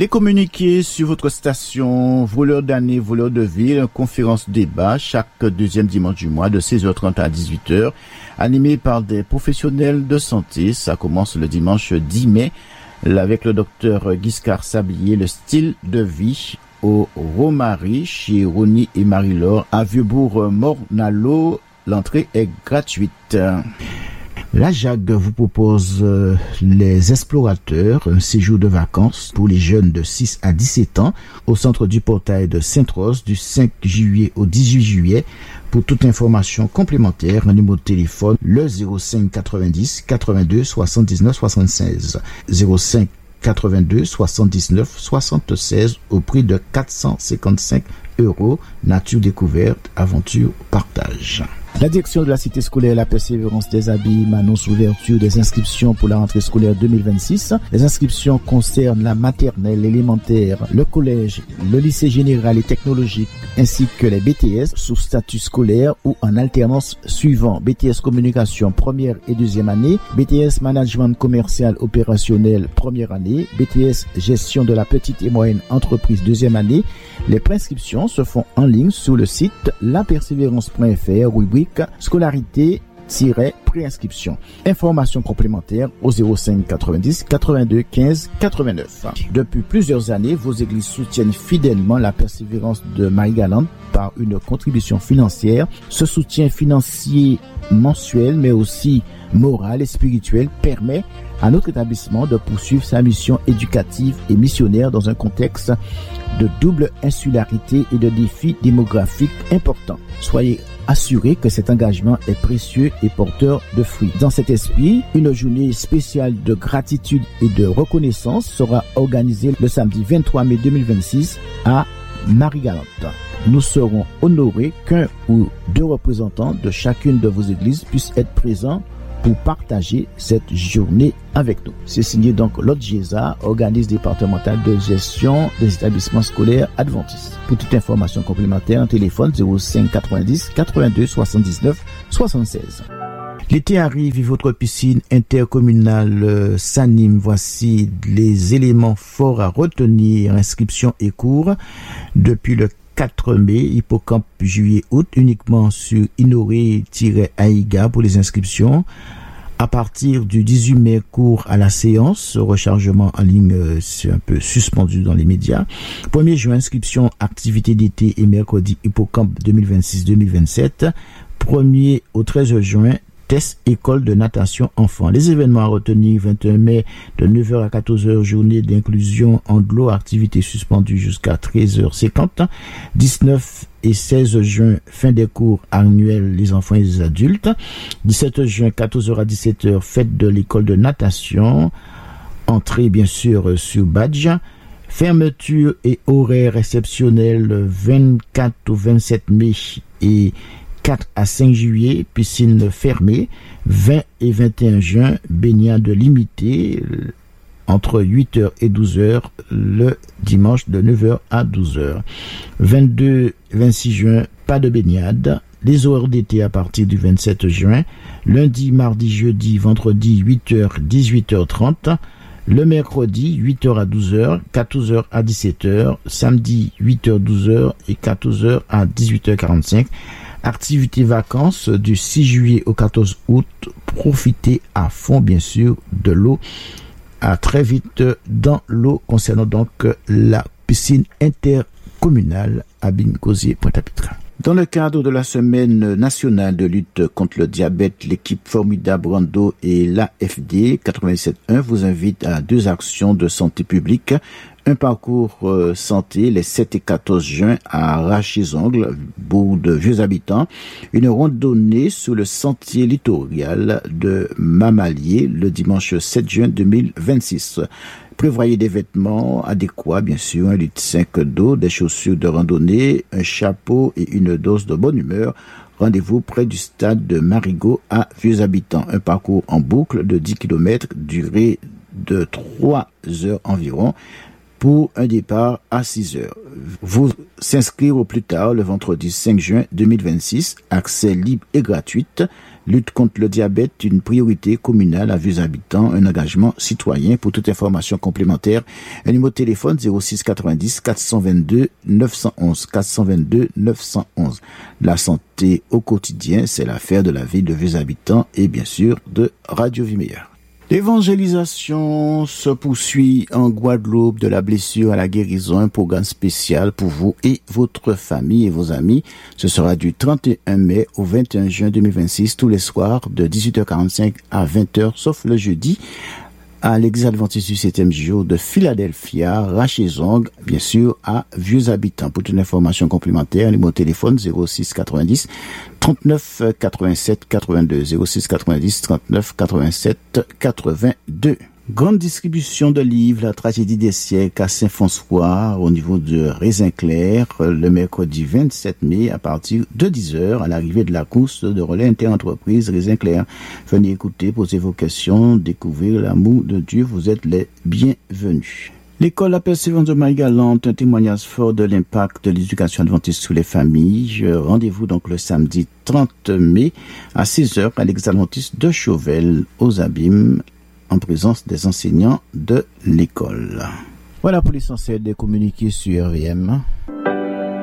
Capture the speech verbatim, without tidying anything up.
Les communiqués sur votre station, voleur d'année, voleur de ville, conférence débat chaque deuxième dimanche du mois de seize heures trente à dix-huit heures, animé par des professionnels de santé. Ça commence le dimanche dix mai avec le docteur Giscard Sablier, le style de vie au Romary chez Ronnie et Marie-Laure à Vieux-Bourg-Mornalo. L'entrée est gratuite. La J A G vous propose euh, les explorateurs, un séjour de vacances pour les jeunes de six à dix-sept ans au centre du portail de Sainte-Rose du cinq juillet au dix-huit juillet. Pour toute information complémentaire, un numéro de téléphone le zéro cinq quatre-vingt-dix quatre-vingt-deux soixante-dix-neuf soixante-seize zéro cinq quatre-vingt-deux soixante-dix-neuf soixante-seize au prix de quatre cent cinquante-cinq euros. Nature découverte, aventure, partage. La direction de la cité scolaire La Persévérance des Abîmes annonce l'ouverture des inscriptions pour la rentrée scolaire deux mille vingt-six. Les inscriptions concernent la maternelle, l'élémentaire, le collège, le lycée général et technologique, ainsi que les B T S sous statut scolaire ou en alternance suivant B T S communication première et deuxième année, B T S management commercial opérationnel première année, B T S gestion de la petite et moyenne entreprise deuxième année. Les préinscriptions se font en ligne sur le site la persévérance point f r, rubrique scolarité-préinscription. Informations complémentaires au zéro cinq quatre-vingt-dix quatre-vingt-deux quinze quatre-vingt-neuf. Depuis plusieurs années, vos églises soutiennent fidèlement la persévérance de Marie-Galante par une contribution financière. Ce soutien financier mensuel, mais aussi moral et spirituel, permet à notre établissement de poursuivre sa mission éducative et missionnaire dans un contexte de double insularité et de défis démographiques importants. Soyez assurés que cet engagement est précieux et porteur de fruits. Dans cet esprit, une journée spéciale de gratitude et de reconnaissance sera organisée le samedi vingt-trois mai deux mille vingt-six à Marie-Galante. Nous serons honorés qu'un ou deux représentants de chacune de vos églises puissent être présents pour partager cette journée avec nous. C'est signé donc l'O D G E S A, organisme départemental de gestion des établissements scolaires adventistes. Pour toute information complémentaire, un téléphone zéro cinq quatre-vingt-dix quatre-vingt-deux soixante-dix-neuf soixante-seize. L'été arrive et votre piscine intercommunale s'anime. Voici les éléments forts à retenir. Inscription et cours depuis le quatre mai, hippocampe juillet-août, uniquement sur Innoré-Aïga pour les inscriptions. À partir du dix-huit mai, cours à la séance, rechargement en ligne, c'est un peu suspendu dans les médias. premier juin, inscription, activité d'été et mercredi, hippocampe deux mille vingt-six deux mille vingt-sept. premier au treize juin, test école de natation enfants. Les événements à retenir: vingt et un mai de neuf heures à quatorze heures, journée d'inclusion anglo, activité suspendue jusqu'à treize heures cinquante. dix-neuf et seize juin, fin des cours annuels les enfants et les adultes. dix-sept juin, quatorze heures à dix-sept heures, fête de l'école de natation. Entrée bien sûr sur badge. Fermeture et horaire exceptionnel vingt-quatre au vingt-sept mai et quatre à cinq juillet, piscine fermée. vingt et vingt et un juin, baignade limitée entre huit heures et douze heures le dimanche de neuf heures à douze heures. vingt-deux et vingt-six juin, pas de baignade. Les horaires d'été à partir du vingt-sept juin. Lundi, mardi, jeudi, vendredi, huit heures, dix-huit heures trente. Le mercredi, huit heures à douze heures, quatorze heures à dix-sept heures. Samedi, huit heures douze heures et quatorze heures à dix-huit heures quarante-cinq. Activité vacances du six juillet au quatorze août. Profitez à fond, bien sûr, de l'eau. À très vite dans l'eau concernant donc la piscine intercommunale à Bingosier, Pointe-à-Pitre. Dans le cadre de la semaine nationale de lutte contre le diabète, l'équipe Formidable Rando et l'A F D quatre-vingt-sept un vous invite à deux actions de santé publique. Un parcours euh, santé les sept et quatorze juin à Rachis-Ongle, bourg de vieux habitants. Une randonnée sur le sentier littoral de Mamalier le dimanche sept juin deux mille vingt-six. Prévoyez des vêtements adéquats, bien sûr, un litre cinq d'eau, des chaussures de randonnée, un chapeau et une dose de bonne humeur. Rendez-vous près du stade de Marigot à Vieux Habitants. Un parcours en boucle de dix kilomètres, durée de trois heures environ. pour un départ à six heures. Vous s'inscrire au plus tard le vendredi cinq juin deux mille vingt-six. Accès libre et gratuit. Lutte contre le diabète, une priorité communale à Vieux Habitants, un engagement citoyen. Pour toute information complémentaire, un numéro de téléphone zéro six quatre-vingt-dix quatre cent vingt-deux neuf cent onze, quatre cent vingt-deux neuf cent onze. La santé au quotidien, c'est l'affaire de la ville de Vieux Habitants et bien sûr de Radio Vie Meilleure. L'évangélisation se poursuit en Guadeloupe, de la blessure à la guérison, un programme spécial pour vous et votre famille et vos amis. Ce sera du trente et un mai au vingt et un juin deux mille vingt-six, tous les soirs de dix-huit heures quarante-cinq à vingt heures, sauf le jeudi, à l'église adventiste du septième jour de Philadelphia, Rachezong, bien sûr, à Vieux Habitants. Pour toute information complémentaire, numéro de téléphone zéro six quatre-vingt-dix trente-neuf quatre-vingt-sept quatre-vingt-deux, zéro six quatre-vingt-dix trente-neuf quatre-vingt-sept quatre-vingt-deux. Grande distribution de livres, la tragédie des siècles à Saint-François, au niveau de Raisin-Clair, le mercredi vingt-sept mai, à partir de dix heures, à l'arrivée de la course de relais inter-entreprise Raisin-Clair. Venez écouter, poser vos questions, découvrir l'amour de Dieu, vous êtes les bienvenus. L'école La Persévérance de Marie-Galante, un témoignage fort de l'impact de l'éducation adventiste sur les familles. Rendez-vous donc le samedi trente mai à seize heures à l'église adventiste de Chauvel, aux Abîmes, en présence des enseignants de l'école. Voilà pour l'essentiel des communiqués sur R V M.